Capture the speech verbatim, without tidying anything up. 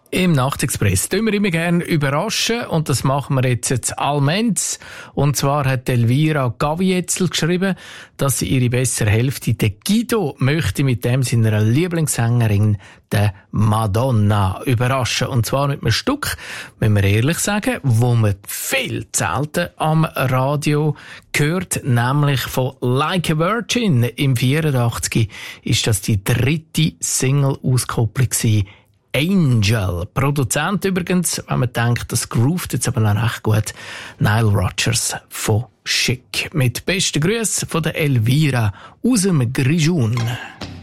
Im Nachtexpress tun wir immer gerne überraschen und das machen wir jetzt jetzt allmends. Und zwar hat Elvira Gavietzel geschrieben, dass sie ihre bessere Hälfte, der Guido, möchte mit dem seiner Lieblingssängerin, der Madonna, überraschen. Und zwar mit einem Stück, wenn wir ehrlich sagen, wo man viel selten am Radio hört, nämlich von Like a Virgin. Im vierundachtzig ist das die dritte Single-Auskopplung gewesen. Angel. Produzent übrigens, wenn man denkt, das groovt jetzt aber noch recht gut, Nile Rodgers von Chic. Mit besten Grüßen von der Elvira aus dem Grischun.